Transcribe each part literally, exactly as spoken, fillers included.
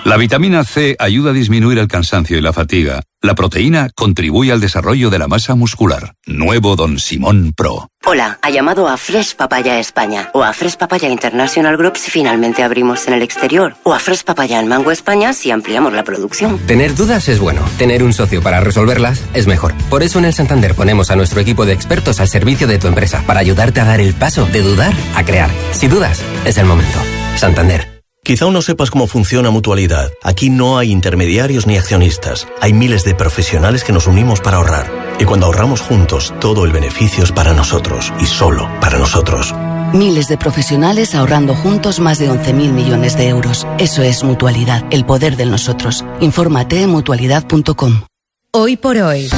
La vitamina C ayuda a disminuir el cansancio y la fatiga. La proteína contribuye al desarrollo de la masa muscular. Nuevo Don Simón Pro. Hola, ha llamado a Fresh Papaya España o a Fresh Papaya International Group si finalmente abrimos en el exterior o a Fresh Papaya en Mango España si ampliamos la producción. Tener dudas es bueno, tener un socio para resolverlas es mejor. Por eso en el Santander ponemos a nuestro equipo de expertos al servicio de tu empresa para ayudarte a dar el paso de dudar a crear. Si dudas, es el momento. Santander. Quizá aún no sepas cómo funciona Mutualidad. Aquí no hay intermediarios ni accionistas. Hay miles de profesionales que nos unimos para ahorrar. Y cuando ahorramos juntos, todo el beneficio es para nosotros y solo para nosotros. Miles de profesionales ahorrando juntos más de once mil millones de euros. Eso es Mutualidad, el poder del nosotros. Infórmate en mutualidad punto com. Hoy por hoy,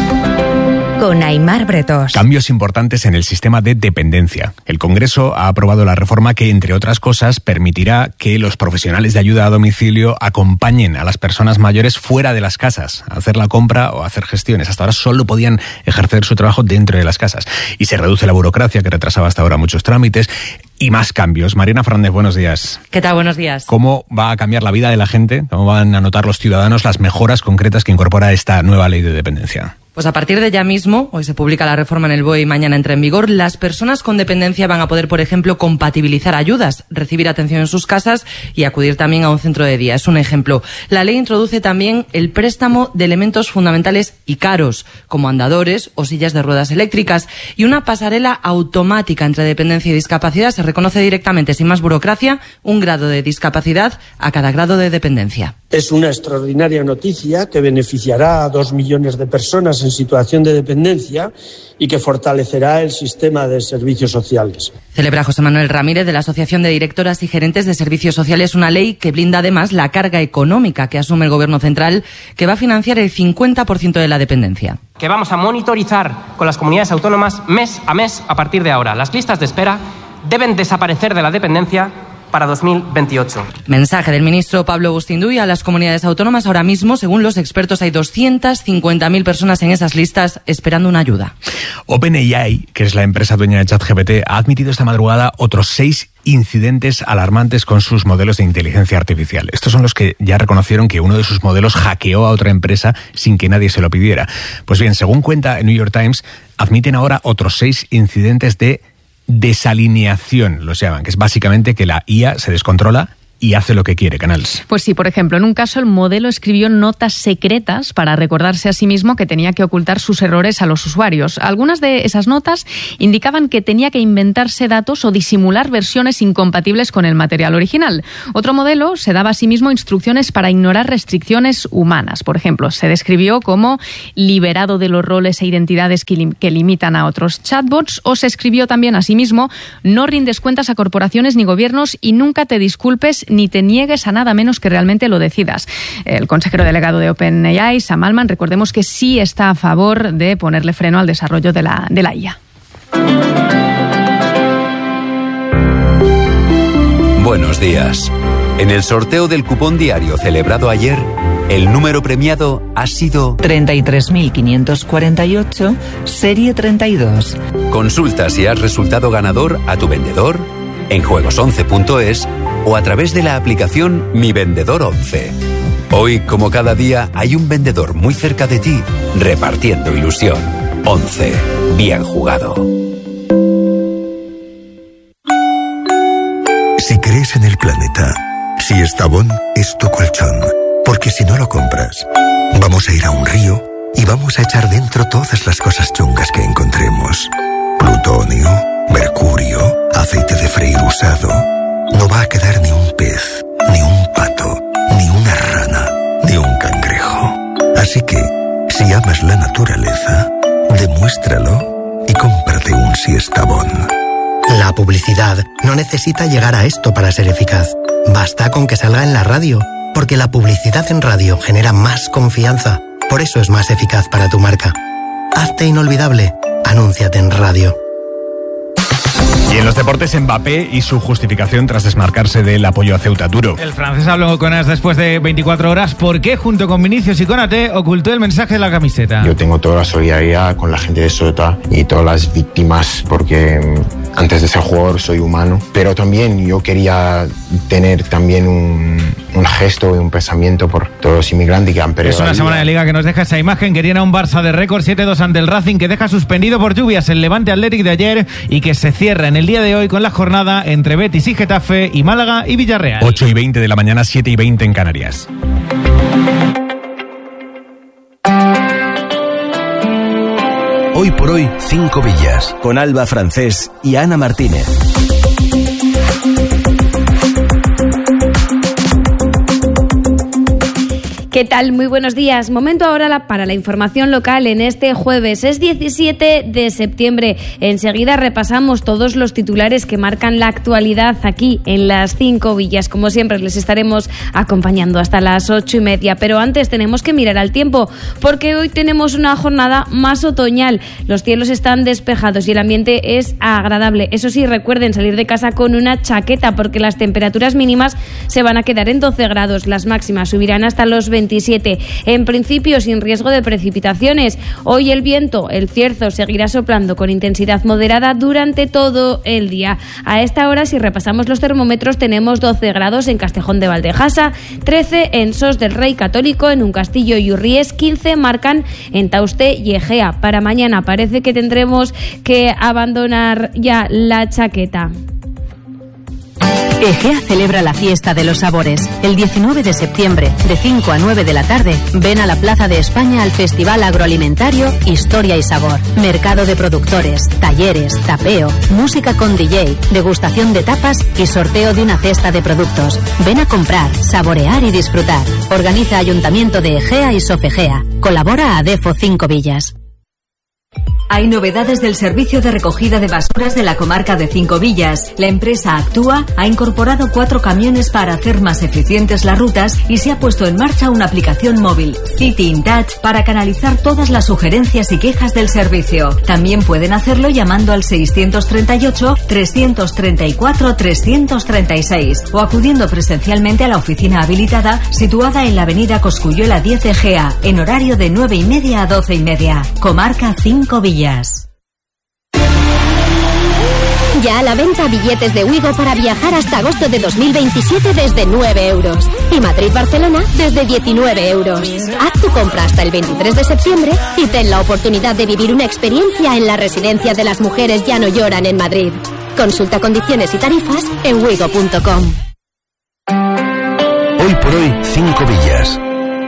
con Aimar Bretos. Cambios importantes en el sistema de dependencia. El Congreso ha aprobado la reforma que, entre otras cosas, permitirá que los profesionales de ayuda a domicilio acompañen a las personas mayores fuera de las casas, a hacer la compra o a hacer gestiones. Hasta ahora solo podían ejercer su trabajo dentro de las casas. Y se reduce la burocracia que retrasaba hasta ahora muchos trámites. Y más cambios. Mariana Fernández, buenos días. ¿Qué tal? Buenos días. ¿Cómo va a cambiar la vida de la gente? ¿Cómo van a notar los ciudadanos las mejoras concretas que incorpora esta nueva ley de dependencia? Pues a partir de ya mismo, hoy se publica la reforma en el B O E y mañana entra en vigor, las personas con dependencia van a poder, por ejemplo, compatibilizar ayudas, recibir atención en sus casas y acudir también a un centro de día. Es un ejemplo. La ley introduce también el préstamo de elementos fundamentales y caros, como andadores o sillas de ruedas eléctricas, y una pasarela automática entre dependencia y discapacidad. Se reconoce directamente, sin más burocracia, un grado de discapacidad a cada grado de dependencia. Es una extraordinaria noticia que beneficiará a dos millones de personas en situación de dependencia y que fortalecerá el sistema de servicios sociales. Celebra José Manuel Ramírez de la Asociación de Directoras y Gerentes de Servicios Sociales una ley que blinda además la carga económica que asume el Gobierno central, que va a financiar el cincuenta por ciento de la dependencia. Que vamos a monitorizar con las comunidades autónomas mes a mes a partir de ahora. Las listas de espera deben desaparecer de la dependencia para dos mil veintiocho. Mensaje del ministro Pablo Bustinduy a las comunidades autónomas. Ahora mismo, según los expertos, hay doscientas cincuenta mil personas en esas listas esperando una ayuda. OpenAI, que es la empresa dueña de ChatGPT, ha admitido esta madrugada otros seis incidentes alarmantes con sus modelos de inteligencia artificial. Estos son los que ya reconocieron que uno de sus modelos hackeó a otra empresa sin que nadie se lo pidiera. Pues bien, según cuenta el New York Times, admiten ahora otros seis incidentes de desalineación, los llaman, que es básicamente que la I A se descontrola y hace lo que quiere, Canals. Pues sí, por ejemplo, en un caso el modelo escribió notas secretas para recordarse a sí mismo que tenía que ocultar sus errores a los usuarios. Algunas de esas notas indicaban que tenía que inventarse datos o disimular versiones incompatibles con el material original. Otro modelo se daba a sí mismo instrucciones para ignorar restricciones humanas. Por ejemplo, se describió como liberado de los roles e identidades que, lim- que limitan a otros chatbots, o se escribió también a sí mismo: no rindes cuentas a corporaciones ni gobiernos y nunca te disculpes ni te niegues a nada menos que realmente lo decidas. El consejero delegado de OpenAI, Sam Altman, recordemos que sí está a favor de ponerle freno al desarrollo de la, de la I A. Buenos días. En el sorteo del cupón diario celebrado ayer, el número premiado ha sido treinta y tres mil quinientos cuarenta y ocho, serie treinta y dos. Consulta si has resultado ganador a tu vendedor, en juegos once punto es o a través de la aplicación Mi Vendedor once. Hoy, como cada día, hay un vendedor muy cerca de ti, repartiendo ilusión. once. Bien jugado. Si crees en el planeta, Siestabón es tu colchón. Porque si no lo compras, vamos a ir a un río y vamos a echar dentro todas las cosas chungas que encontremos. Plutonio, mercurio, aceite de freír usado. No va a quedar ni un pez, ni un pato, ni una rana, ni un cangrejo. Así que, si amas la naturaleza, demuéstralo y cómprate un Siestabón. La publicidad no necesita llegar a esto para ser eficaz. Basta con que salga en la radio, porque la publicidad en radio genera más confianza. Por eso es más eficaz para tu marca. Hazte inolvidable. Anúnciate en radio. Y en los deportes, Mbappé y su justificación tras desmarcarse del apoyo a Ceuta. Duro. El francés habló con As después de veinticuatro horas. ¿Por qué, junto con Vinicius y Konaté, ocultó el mensaje de la camiseta? Yo tengo toda la solidaridad con la gente de Ceuta y todas las víctimas, porque antes de ser jugador soy humano. Pero también yo quería tener también un, un gesto y un pensamiento por todos los inmigrantes que han perdido. Es una semana de Liga que nos deja esa imagen que tiene a un Barça de récord siete dos ante el Racing, que deja suspendido por lluvias el Levante Athletic de ayer y que se cierra en el día de hoy con la jornada entre Betis y Getafe y Málaga y Villarreal. ocho y veinte de la mañana, siete y veinte en Canarias. Hoy por hoy, Cinco Villas, con Alba Francés y Ana Martínez. ¿Qué tal? Muy buenos días. Momento ahora para la información local en este jueves. Es diecisiete de septiembre. Enseguida repasamos todos los titulares que marcan la actualidad aquí en las Cinco Villas. Como siempre, les estaremos acompañando hasta las ocho y media. Pero antes tenemos que mirar al tiempo, porque hoy tenemos una jornada más otoñal. Los cielos están despejados y el ambiente es agradable. Eso sí, recuerden salir de casa con una chaqueta, porque las temperaturas mínimas se van a quedar en doce grados. Las máximas subirán hasta los veintisiete. En principio, sin riesgo de precipitaciones. Hoy el viento, el cierzo, seguirá soplando con intensidad moderada durante todo el día. A esta hora, si repasamos los termómetros, tenemos doce grados en Castejón de Valdejasa, trece en Sos del Rey Católico, en Uncastillo y Urries, quince marcan en Tauste y Egea. Para mañana parece que tendremos que abandonar ya la chaqueta. Egea celebra la fiesta de los sabores. El diecinueve de septiembre, de cinco a nueve de la tarde, ven a la Plaza de España al Festival Agroalimentario Historia y Sabor. Mercado de productores, talleres, tapeo, música con D J, degustación de tapas y sorteo de una cesta de productos. Ven a comprar, saborear y disfrutar. Organiza Ayuntamiento de Egea y Sofegea. Colabora Adefo Cinco Villas. Hay novedades del servicio de recogida de basuras de la comarca de Cinco Villas. La empresa Actúa ha incorporado cuatro camiones para hacer más eficientes las rutas y se ha puesto en marcha una aplicación móvil, City in Touch, para canalizar todas las sugerencias y quejas del servicio. También pueden hacerlo llamando al seiscientos treinta y ocho, trescientos treinta y cuatro, trescientos treinta y seis o acudiendo presencialmente a la oficina habilitada situada en la avenida Cosculluela diez Egea, en horario de nueve y media a doce y media. Comarca Cinco Villas. Ya a la venta billetes de Wigo para viajar hasta agosto de dos mil veintisiete desde nueve euros. Y Madrid-Barcelona desde diecinueve euros. Haz tu compra hasta el veintitrés de septiembre y ten la oportunidad de vivir una experiencia en la residencia de las mujeres Ya No Lloran en Madrid. Consulta condiciones y tarifas en wigo punto com. Hoy por hoy, Cinco Villas.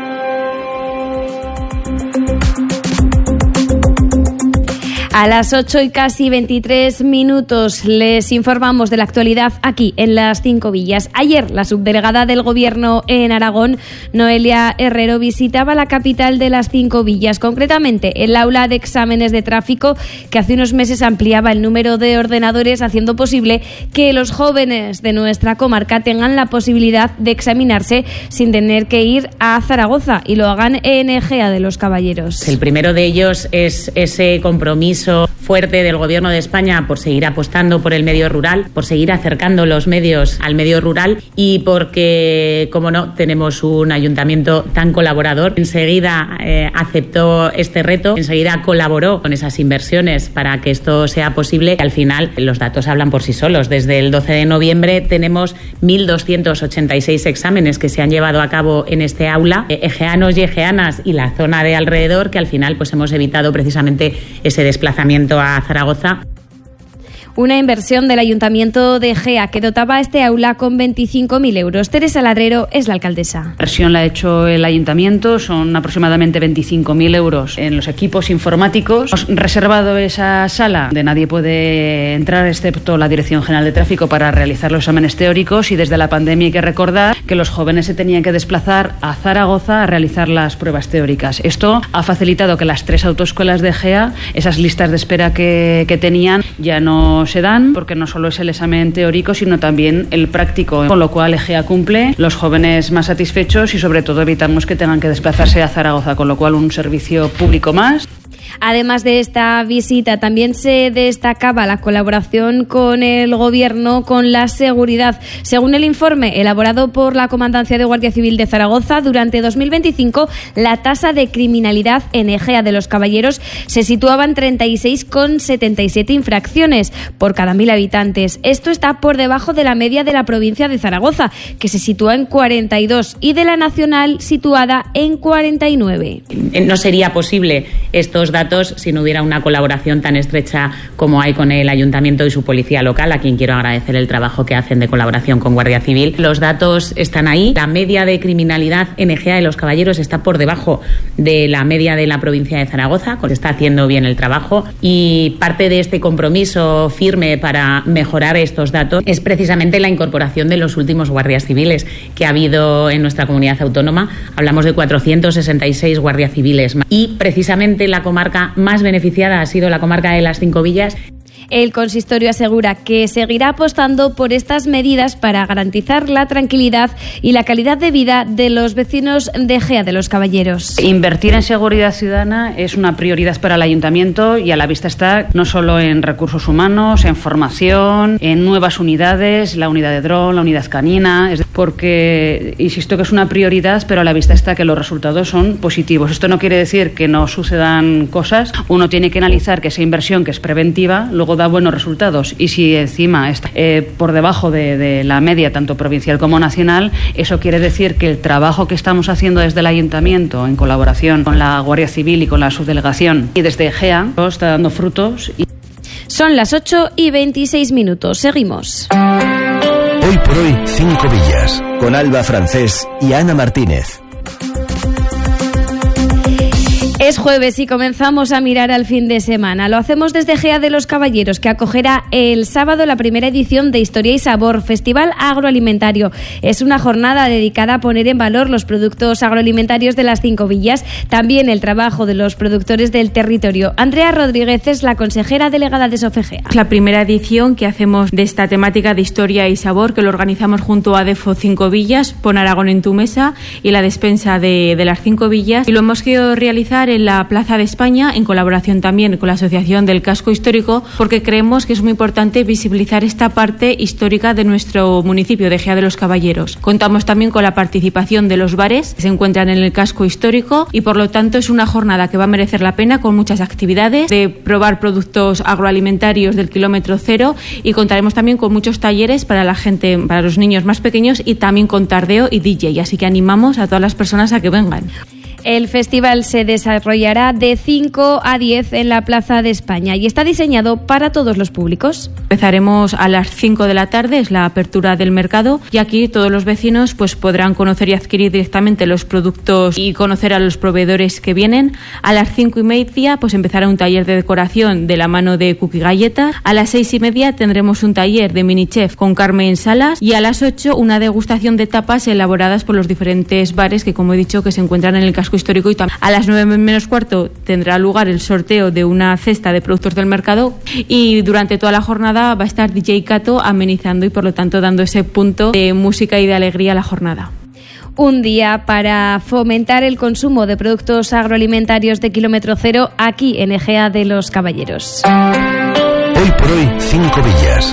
A las ocho y casi veintitrés minutos les informamos de la actualidad aquí en las Cinco Villas. Ayer la subdelegada del Gobierno en Aragón, Noelia Herrero, visitaba la capital de las Cinco Villas, concretamente el aula de exámenes de tráfico, que hace unos meses ampliaba el número de ordenadores, haciendo posible que los jóvenes de nuestra comarca tengan la posibilidad de examinarse sin tener que ir a Zaragoza y lo hagan en Egea de los Caballeros. El primero de ellos es ese compromiso fuerte del Gobierno de España por seguir apostando por el medio rural, por seguir acercando los medios al medio rural y porque, como no, tenemos un ayuntamiento tan colaborador. Enseguida eh, aceptó este reto, enseguida colaboró con esas inversiones para que esto sea posible. Al final, los datos hablan por sí solos. Desde el doce de noviembre tenemos mil doscientos ochenta y seis exámenes que se han llevado a cabo en este aula, eh, egeanos y egeanas y la zona de alrededor, que al final pues hemos evitado precisamente ese desplazamiento a Zaragoza. Una inversión del Ayuntamiento de Egea que dotaba este aula con veinticinco mil euros. Teresa Ladrero es la alcaldesa. La inversión la ha hecho el Ayuntamiento, son aproximadamente veinticinco mil euros en los equipos informáticos. Hemos reservado esa sala donde nadie puede entrar excepto la Dirección General de Tráfico para realizar los exámenes teóricos, y desde la pandemia hay que recordar que los jóvenes se tenían que desplazar a Zaragoza a realizar las pruebas teóricas. Esto ha facilitado que las tres autoescuelas de Egea, esas listas de espera que, que tenían, ya no se dan, porque no solo es el examen teórico sino también el práctico, con lo cual Egea cumple, los jóvenes más satisfechos y sobre todo evitamos que tengan que desplazarse a Zaragoza, con lo cual un servicio público más. Además de esta visita, también se destacaba la colaboración con el Gobierno, con la seguridad. Según el informe elaborado por la Comandancia de Guardia Civil de Zaragoza, durante dos mil veinticinco la tasa de criminalidad en Ejea de los Caballeros se situaba en treinta y seis coma setenta y siete infracciones por cada mil habitantes. Esto está por debajo de la media de la provincia de Zaragoza, que se sitúa en cuarenta y dos, y de la nacional, situada en cuarenta y nueve. No sería posible estos datos si no hubiera una colaboración tan estrecha como hay con el Ayuntamiento y su policía local, a quien quiero agradecer el trabajo que hacen de colaboración con Guardia Civil. Los datos están ahí. La media de criminalidad en Ejea de los Caballeros está por debajo de la media de la provincia de Zaragoza, se está haciendo bien el trabajo, y parte de este compromiso firme para mejorar estos datos es precisamente la incorporación de los últimos guardias civiles que ha habido en nuestra comunidad autónoma. Hablamos de cuatrocientos sesenta y seis guardias civiles, y precisamente la comarca más beneficiada ha sido la comarca de las Cinco Villas. El consistorio asegura que seguirá apostando por estas medidas para garantizar la tranquilidad y la calidad de vida de los vecinos de Ejea de los Caballeros. Invertir en seguridad ciudadana es una prioridad para el Ayuntamiento, y a la vista está no solo en recursos humanos, en formación, en nuevas unidades, la unidad de dron, la unidad canina, porque insisto que es una prioridad, pero a la vista está que los resultados son positivos. Esto no quiere decir que no sucedan cosas. Uno tiene que analizar que esa inversión, que es preventiva, luego da buenos resultados, y si encima está eh, por debajo de, de la media tanto provincial como nacional, eso quiere decir que el trabajo que estamos haciendo desde el Ayuntamiento en colaboración con la Guardia Civil y con la subdelegación y desde Ejea está dando frutos. Y... Son las ocho y veintiséis minutos. Seguimos. Hoy por hoy, Cinco Villas, con Alba Francés y Ana Martínez. Es jueves y comenzamos a mirar al fin de semana. Lo hacemos desde Ejea de los Caballeros, que acogerá el sábado la primera edición de Historia y Sabor, Festival Agroalimentario. Es una jornada dedicada a poner en valor los productos agroalimentarios de las Cinco Villas, también el trabajo de los productores del territorio. Andrea Rodríguez es la consejera delegada de Sofegea. Es la primera edición que hacemos de esta temática de Historia y Sabor, que lo organizamos junto a Defo Cinco Villas, Pon Aragón en tu mesa y la despensa de, de las Cinco Villas, y lo hemos querido realizar en la Plaza de España, en colaboración también con la Asociación del Casco Histórico, porque creemos que es muy importante visibilizar esta parte histórica de nuestro municipio de Ejea de los Caballeros. Contamos también con la participación de los bares que se encuentran en el casco histórico, y por lo tanto es una jornada que va a merecer la pena, con muchas actividades de probar productos agroalimentarios del kilómetro cero, y contaremos también con muchos talleres para la gente, para los niños más pequeños, y también con tardeo y D J, así que animamos a todas las personas a que vengan. El festival se desarrollará de cinco a diez en la Plaza de España y está diseñado para todos los públicos. Empezaremos a las cinco de la tarde, es la apertura del mercado, y aquí todos los vecinos pues podrán conocer y adquirir directamente los productos y conocer a los proveedores que vienen. A las cinco y media pues empezará un taller de decoración de la mano de Cookie Galleta. A las seis y media tendremos un taller de mini chef con Carmen Salas, y a las ocho una degustación de tapas elaboradas por los diferentes bares que, como he dicho, que se encuentran en el casco histórico. Y a las nueve menos cuarto tendrá lugar el sorteo de una cesta de productos del mercado, y durante toda la jornada va a estar D J Cato amenizando y por lo tanto dando ese punto de música y de alegría a la jornada. Un día para fomentar el consumo de productos agroalimentarios de kilómetro cero aquí en Ejea de los Caballeros. Hoy por hoy, Cinco Villas.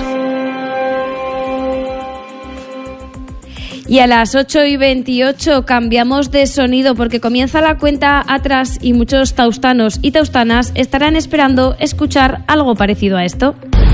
Y a las ocho y veintiocho cambiamos de sonido, porque comienza la cuenta atrás y muchos taustanos y taustanas estarán esperando escuchar algo parecido a esto.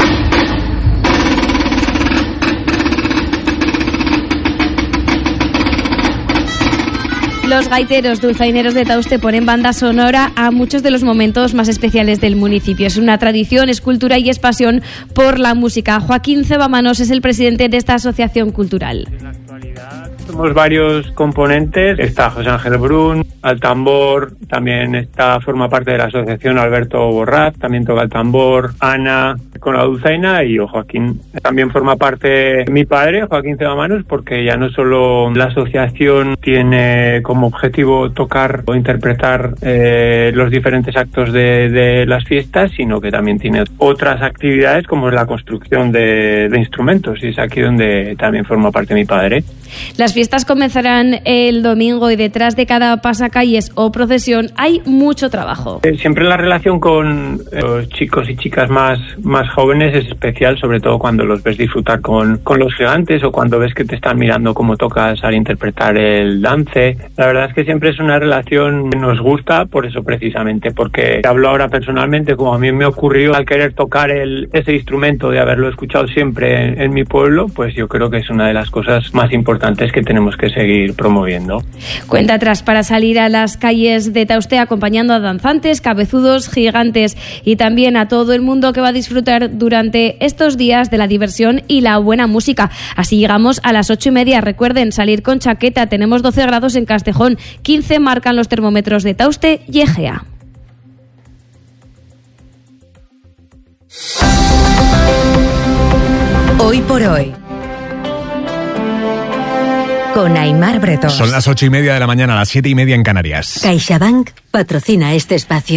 Los gaiteros dulzaineros de Tauste ponen banda sonora a muchos de los momentos más especiales del municipio. Es una tradición, es cultura y es pasión por la música. Joaquín Cebamanos es el presidente de esta asociación cultural. Somos varios componentes. Está José Ángel Brun al tambor, también está forma parte de la asociación Alberto Borrat, también toca el tambor, Ana con la dulzaina, y Joaquín también forma parte mi padre, Joaquín Cebamanos, porque ya no solo la asociación tiene como objetivo tocar o interpretar eh, los diferentes actos de, de las fiestas, sino que también tiene otras actividades como la construcción de, de instrumentos, y es aquí donde también forma parte mi padre. Las fiestas fiestas comenzarán el domingo y detrás de cada pasacalles o procesión hay mucho trabajo. Siempre la relación con los chicos y chicas más, más jóvenes es especial, sobre todo cuando los ves disfrutar con, con los gigantes o cuando ves que te están mirando cómo tocas al interpretar el dance. La verdad es que siempre es una relación que nos gusta por eso precisamente, porque hablo ahora personalmente, como a mí me ocurrió al querer tocar el, ese instrumento de haberlo escuchado siempre en, en mi pueblo, pues yo creo que es una de las cosas más importantes que tenemos que seguir promoviendo. Cuenta atrás para salir a las calles de Tauste acompañando a danzantes, cabezudos, gigantes y también a todo el mundo que va a disfrutar durante estos días de la diversión y la buena música. Así llegamos a las ocho y media. Recuerden salir con chaqueta. Tenemos doce grados en Castejón, quince marcan los termómetros de Tauste y Egea. Hoy por hoy, con Aimar Bretón. Son las ocho y media de la mañana, las siete y media en Canarias. CaixaBank patrocina este espacio.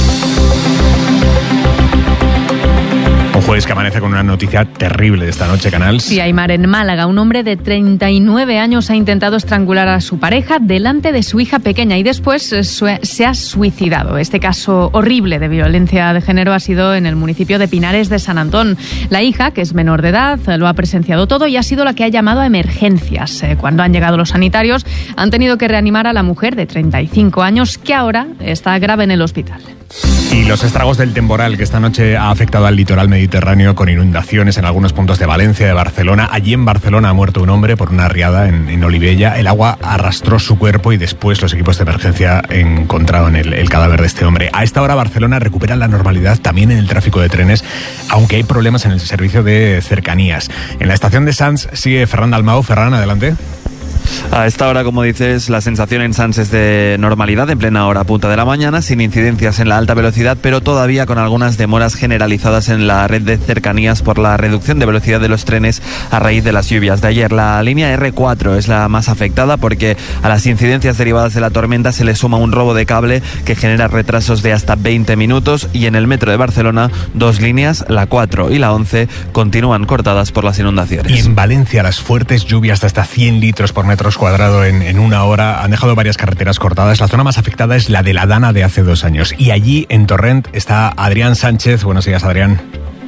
Un jueves que amanece con una noticia terrible de esta noche, Canals. Sí, Aimar, en Málaga, un hombre de treinta y nueve años ha intentado estrangular a su pareja delante de su hija pequeña y después se ha suicidado. Este caso horrible de violencia de género ha sido en el municipio de Pinares de San Antón. La hija, que es menor de edad, lo ha presenciado todo y ha sido la que ha llamado a emergencias. Cuando han llegado los sanitarios, han tenido que reanimar a la mujer de treinta y cinco años, que ahora está grave en el hospital. Y los estragos del temporal que esta noche ha afectado al litoral mediterráneo con inundaciones en algunos puntos de Valencia, de Barcelona. Allí en Barcelona ha muerto un hombre por una riada en, en Olivella. El agua arrastró su cuerpo y después los equipos de emergencia encontraron el, el cadáver de este hombre. A esta hora Barcelona recupera la normalidad también en el tráfico de trenes, aunque hay problemas en el servicio de cercanías. En la estación de Sants sigue Ferran Dalmau. Ferran, adelante. A esta hora, como dices, la sensación en Sants es de normalidad en plena hora punta de la mañana, sin incidencias en la alta velocidad, pero todavía con algunas demoras generalizadas en la red de cercanías por la reducción de velocidad de los trenes a raíz de las lluvias de ayer. La línea erre cuatro es la más afectada porque a las incidencias derivadas de la tormenta se le suma un robo de cable que genera retrasos de hasta veinte minutos, y en el metro de Barcelona dos líneas, la cuatro y la once, continúan cortadas por las inundaciones. Y en Valencia las fuertes lluvias de hasta cien litros por metros cuadrado en, en una hora han dejado varias carreteras cortadas. La zona más afectada es la de la Dana de hace dos años. Y allí, en Torrent, está Adrián Sánchez. Buenos días, Adrián.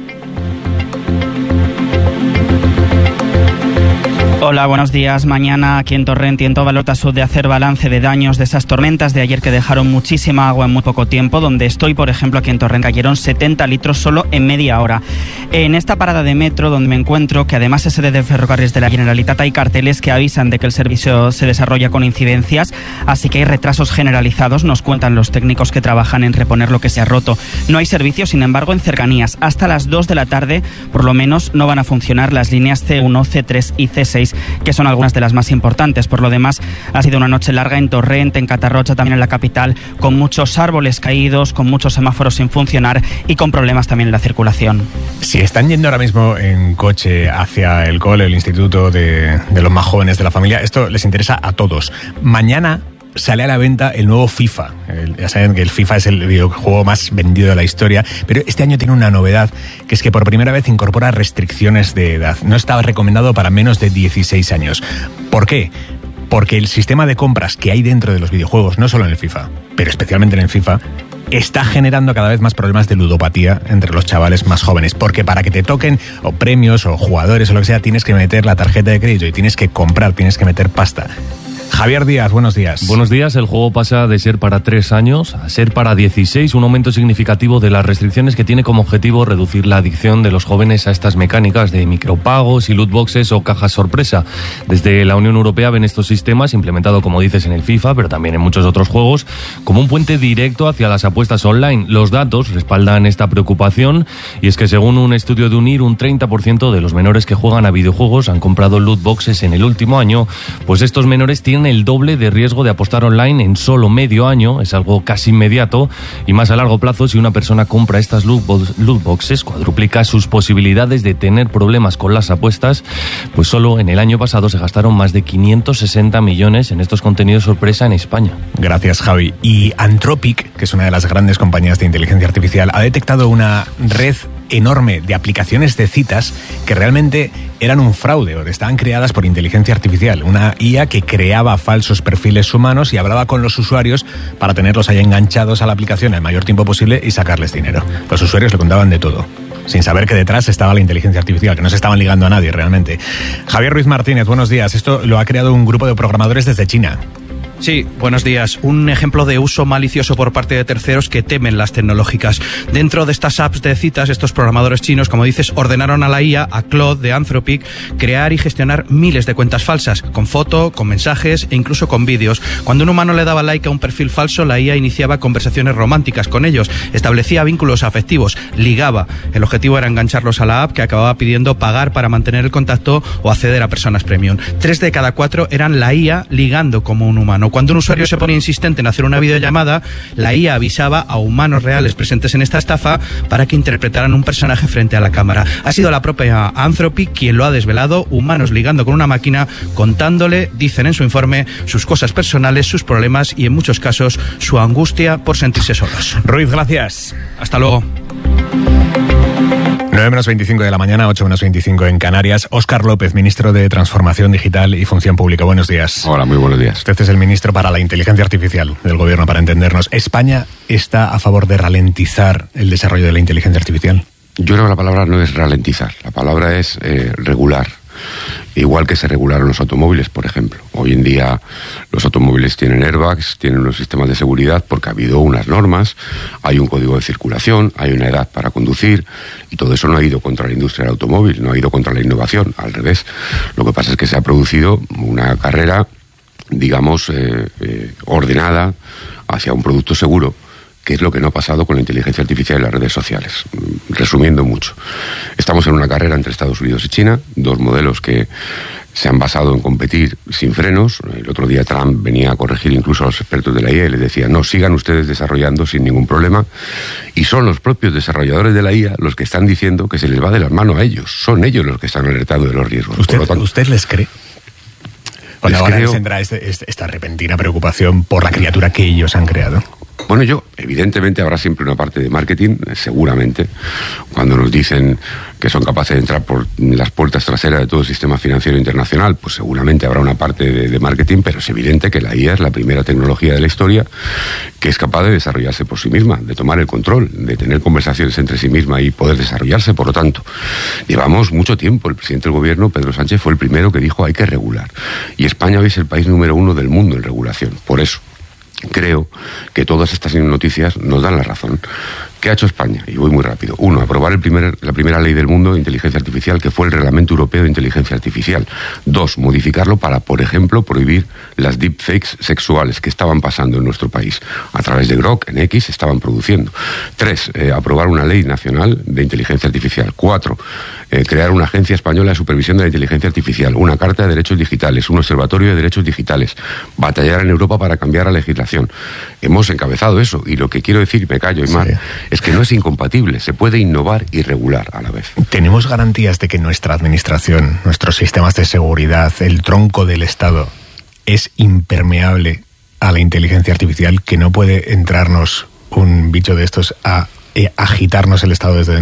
Hola, buenos días. Mañana aquí en Torrent y en toda Lota Sud de hacer balance de daños de esas tormentas de ayer que dejaron muchísima agua en muy poco tiempo. Donde estoy, por ejemplo, aquí en Torrent cayeron setenta litros solo en media hora. En esta parada de metro donde me encuentro, que además es sede de Ferrocarriles de la Generalitat, hay carteles que avisan de que el servicio se desarrolla con incidencias, así que hay retrasos generalizados, nos cuentan los técnicos que trabajan en reponer lo que se ha roto. No hay servicio, sin embargo, en cercanías. Hasta las dos de la tarde, por lo menos, no van a funcionar las líneas ce uno, ce tres y ce seis, que son algunas de las más importantes. Por lo demás, ha sido una noche larga en Torrent, en Catarrocha, también en la capital, con muchos árboles caídos, con muchos semáforos sin funcionar y con problemas también en la circulación. Si están yendo ahora mismo en coche hacia el cole, el instituto de, de los más jóvenes de la familia, esto les interesa a todos. Mañana sale a la venta el nuevo FIFA. El, ya saben que el FIFA es el videojuego más vendido de la historia, pero este año tiene una novedad, que es que por primera vez incorpora restricciones de edad. No estaba recomendado para menos de dieciséis años. ¿Por qué? Porque el sistema de compras que hay dentro de los videojuegos, no solo en el FIFA, pero especialmente en el FIFA, está generando cada vez más problemas de ludopatía entre los chavales más jóvenes, porque para que te toquen o premios o jugadores o lo que sea, tienes que meter la tarjeta de crédito y tienes que comprar, tienes que meter pasta. Javier Díaz, buenos días. Buenos días. El juego pasa de ser para tres años a ser para dieciséis, un aumento significativo de las restricciones que tiene como objetivo reducir la adicción de los jóvenes a estas mecánicas de micropagos y lootboxes o cajas sorpresa. Desde la Unión Europea ven estos sistemas, implementados como dices en el FIFA, pero también en muchos otros juegos, como un puente directo hacia las apuestas online. Los datos respaldan esta preocupación, y es que según un estudio de UNIR, un treinta por ciento de los menores que juegan a videojuegos han comprado lootboxes en el último año. Pues estos menores tienen el doble de riesgo de apostar online en solo medio año. Es algo casi inmediato, y más a largo plazo, si una persona compra estas lootboxes, cuadruplica sus posibilidades de tener problemas con las apuestas. Pues solo en el año pasado se gastaron más de quinientos sesenta millones en estos contenidos sorpresa en España. Gracias, Javi. Y Anthropic, que es una de las grandes compañías de inteligencia artificial, ha detectado una red enorme de aplicaciones de citas que realmente eran un fraude o estaban creadas por inteligencia artificial. Una I A que creaba falsos perfiles humanos y hablaba con los usuarios para tenerlos ahí enganchados a la aplicación el mayor tiempo posible y sacarles dinero. Los usuarios le contaban de todo, sin saber que detrás estaba la inteligencia artificial, que no se estaban ligando a nadie realmente. Javier Ruiz Martínez, buenos días. Esto lo ha creado un grupo de programadores desde China. Sí, buenos días. Un ejemplo de uso malicioso por parte de terceros que temen las tecnológicas. Dentro de estas apps de citas, estos programadores chinos, como dices, ordenaron a la I A, a Claude de Anthropic, crear y gestionar miles de cuentas falsas, con foto, con mensajes e incluso con vídeos. Cuando un humano le daba like a un perfil falso, la I A iniciaba conversaciones románticas con ellos, establecía vínculos afectivos, ligaba. El objetivo era engancharlos a la app, que acababa pidiendo pagar para mantener el contacto o acceder a personas premium. Tres de cada cuatro eran la I A ligando como un humano. Cuando un usuario se ponía insistente en hacer una videollamada, la I A avisaba a humanos reales presentes en esta estafa para que interpretaran un personaje frente a la cámara. Ha sido la propia Anthropic quien lo ha desvelado, humanos ligando con una máquina, contándole, dicen en su informe, sus cosas personales, sus problemas y en muchos casos su angustia por sentirse solos. Ruiz, gracias. Hasta luego. nueve menos veinticinco de la mañana, ocho menos veinticinco en Canarias. Óscar López, ministro de Transformación Digital y Función Pública. Buenos días. Hola, muy buenos días. Usted es el ministro para la inteligencia artificial del gobierno, para entendernos. ¿España está a favor de ralentizar el desarrollo de la inteligencia artificial? Yo creo que la palabra no es ralentizar, la palabra es eh, regular. Igual que se regularon los automóviles, por ejemplo. Hoy en día los automóviles tienen airbags, tienen unos sistemas de seguridad porque ha habido unas normas, hay un código de circulación, hay una edad para conducir y todo eso no ha ido contra la industria del automóvil, no ha ido contra la innovación, al revés. Lo que pasa es que se ha producido una carrera, digamos, eh, eh, ordenada hacia un producto seguro, que es lo que no ha pasado con la inteligencia artificial y las redes sociales. Resumiendo mucho, estamos en una carrera entre Estados Unidos y China, dos modelos que se han basado en competir sin frenos. El otro día Trump venía a corregir incluso a los expertos de la I A y les decía, no, sigan ustedes desarrollando sin ningún problema. Y son los propios desarrolladores de la I A los que están diciendo que se les va de las manos a ellos. Son ellos los que están alertando de los riesgos. ¿Usted, Por lo tanto, ¿usted les cree? Cuando les ahora creo... les tendrá este, este, esta repentina preocupación por la criatura que ellos han creado. Bueno, yo, evidentemente habrá siempre una parte de marketing, seguramente, cuando nos dicen que son capaces de entrar por las puertas traseras de todo el sistema financiero internacional, pues seguramente habrá una parte de, de marketing, pero es evidente que la I A es la primera tecnología de la historia que es capaz de desarrollarse por sí misma, de tomar el control, de tener conversaciones entre sí misma y poder desarrollarse. Por lo tanto, llevamos mucho tiempo. El presidente del gobierno, Pedro Sánchez, fue el primero que dijo hay que regular. Y España hoy es el país número uno del mundo en regulación. Por eso creo que todas estas noticias nos dan la razón. ¿Qué ha hecho España? Y voy muy rápido. Uno, aprobar el primer, la primera ley del mundo de inteligencia artificial, que fue el Reglamento Europeo de Inteligencia Artificial. Dos, modificarlo para, por ejemplo, prohibir las deepfakes sexuales que estaban pasando en nuestro país. A través de Grok, en X, se estaban produciendo. Tres, eh, aprobar una ley nacional de inteligencia artificial. Cuatro, eh, crear una agencia española de supervisión de la inteligencia artificial. Una carta de derechos digitales. Un observatorio de derechos digitales. Batallar en Europa para cambiar la legislación. Hemos encabezado eso. Y lo que quiero decir, y me callo, Aymar, sí, es que no es incompatible, se puede innovar y regular a la vez. ¿Tenemos garantías de que nuestra administración, nuestros sistemas de seguridad, el tronco del Estado, es impermeable a la inteligencia artificial, que no puede entrarnos un bicho de estos a eh, agitarnos el Estado desde dentro?